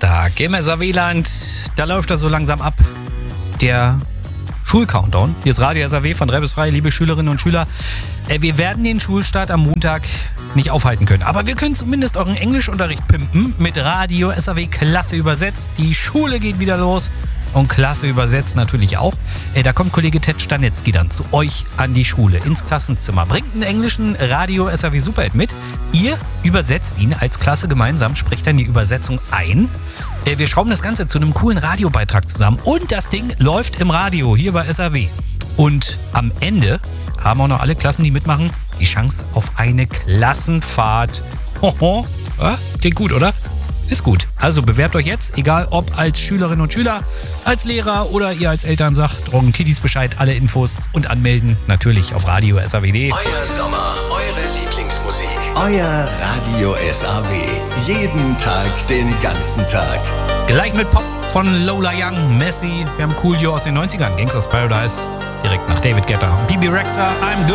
Donnerstag im SAW-Land. Da läuft er so langsam ab. Der Schulcountdown. Hier ist Radio SAW von 3 bis frei, liebe Schülerinnen und Schüler. Wir werden den Schulstart am Montag nicht aufhalten können. Aber wir können zumindest euren Englischunterricht pimpen mit Radio SAW klasse übersetzt. Die Schule geht wieder los. Und klasse übersetzt natürlich auch. Da kommt Kollege Ted Stanitzky dann zu euch an die Schule, ins Klassenzimmer. Bringt einen englischen Radio SAW Superhit mit. Ihr übersetzt ihn als Klasse gemeinsam, spricht dann die Übersetzung ein. Wir schrauben das Ganze zu einem coolen Radiobeitrag zusammen. Und das Ding läuft im Radio, hier bei SAW. Und am Ende haben auch noch alle Klassen, die mitmachen, die Chance auf eine Klassenfahrt. Hoho, klingt gut, oder? Ist gut. Also bewerbt euch jetzt, egal ob als Schülerinnen und Schüler, als Lehrer oder ihr als Eltern sagt, Roggen Kiddies Bescheid, alle Infos und anmelden natürlich auf Radio SAW. Euer Sommer, eure Lieblingsmusik. Euer Radio SAW. Jeden Tag, den ganzen Tag. Gleich mit Pop von Lola Young, Messi. Wir haben Coolio aus den 90ern, Gangsters Paradise, direkt nach David Guetta. Bibi Rexha, I'm good.